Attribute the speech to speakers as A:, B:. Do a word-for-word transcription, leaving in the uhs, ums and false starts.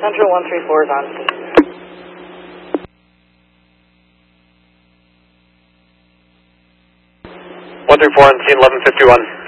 A: Central one three four is on scene.
B: one three four on scene, eleven fifty-one.